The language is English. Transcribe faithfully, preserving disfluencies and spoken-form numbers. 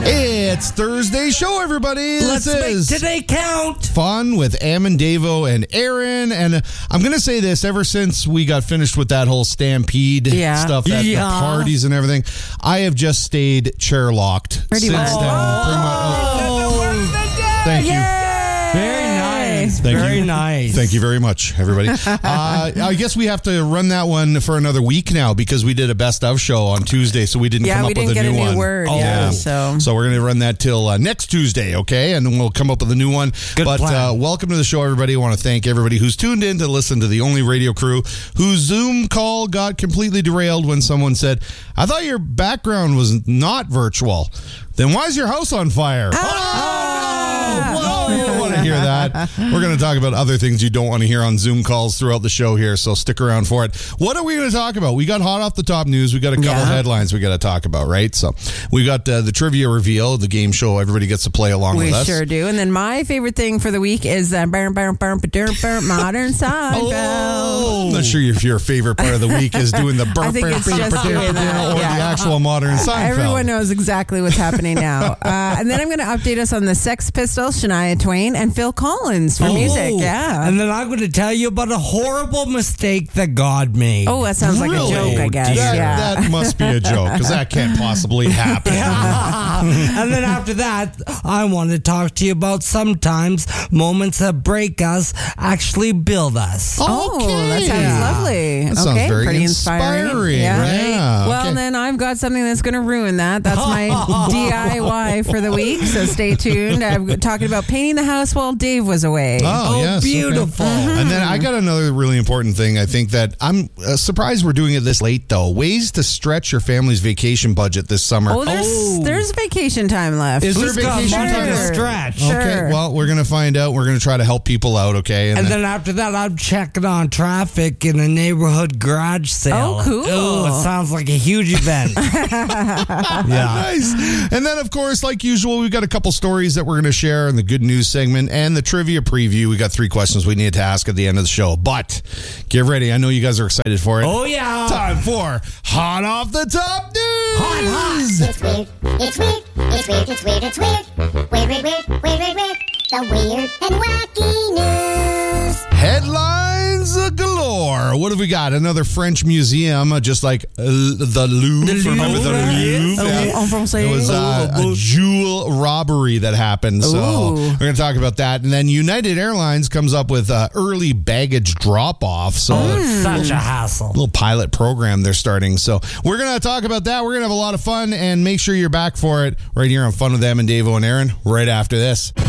It's Thursday show, everybody. Let's this make is today count. Fun with Ammon, Davo, and Aaron. And I'm going to say this, ever since we got finished with that whole Stampede Yeah. stuff at Yeah. the parties and everything, I have just stayed chair locked Pretty since much. then. Pretty much. Oh, thank you. Very nice. Thank Very you. nice. Thank you very much, everybody. uh, I guess we have to run that one for another week now because we did a best of show on Tuesday, so we didn't Yeah, come we up didn't with a get new a new one. word. Oh. Yeah, Yeah. so So we're going to run that till uh, next Tuesday, okay? And then we'll come up with a new one. Good but plan. Uh, welcome to the show, everybody. I want to thank everybody who's tuned in to listen to the only radio crew whose Zoom call got completely derailed when someone said, I thought your background was not virtual. Then why is your house on fire? Oh, you don't want to hear that. We're going to talk about other things you don't want to hear on Zoom calls throughout the show here, so stick around for it. What are we going to talk about? We got hot off the top news. We got a couple Yeah. headlines we got to talk about, right? So we got uh, the trivia reveal, the game show. Everybody gets to play along we with us. sure do. And then my favorite thing for the week is uh, burn, burn, burn, burn, burn, Modern Seinfeld. Oh, I'm not sure if your favorite part of the week is doing the burp, I think burp, it's burp, just burp, doing burp, that, or yeah. the actual modern Seinfeld. Everyone knows exactly what's happening now. Uh, and then I'm going to update us on the Sex Pistols, Shania Twain, and Phil Collins for Oh, music. Yeah. And then I'm going to tell you about a horrible mistake that God made. Oh, that sounds like Really? a joke, I guess. That, yeah. that must be a joke because that can't possibly happen. And then after that, I want to talk to you about sometimes moments that break us actually build us. Oh, that sounds Okay. lovely. That sounds okay, very pretty inspiring. inspiring. Yeah, Well, okay. then I've got something that's going to ruin that. That's my D I Y for the week. So stay tuned. I'm talking about painting the house while Dave was away. Oh, Oh, yes. okay. beautiful. And then I got another really important thing. I think that I'm uh, surprised we're doing it this late, though. Ways to stretch your family's vacation budget this summer. Oh, there's Oh. there's vacation time left. Is there Who's got vacation money time? to Sure. stretch? Sure. Okay, well, we're going to find out. We're going to try to help people out, okay? And then after that, I'm checking on traffic in a neighborhood garage sale. Oh, cool. Ooh, it sounds like a huge event. yeah. Nice. And then, of course, like usual, we've got a couple stories that we're going to share in the good news segment and the trivia preview. We got three questions we need to ask at the end of the show. But get ready. I know you guys are excited for it. Oh, yeah. Time for Hot Off the Top News. Hot, hot. It's weird, it's weird, it's weird, it's weird, it's weird. Weird, weird, weird, weird, weird, weird. The weird and wacky news. Headlines galore. What have we got? Another French museum, uh, just like uh, the Louvre. The Remember the Louvre, Louvre? yes. Yeah. En français. It was uh, a jewel robbery that happened. So Ooh. we're going to talk about that. And then United Airlines comes up with uh, early baggage drop-off. So Such a hassle. little pilot program they're starting. So we're going to talk about that. We're going to have a lot of fun, and make sure you're back for it right here on Fun with Em and Davo and Aaron right after this.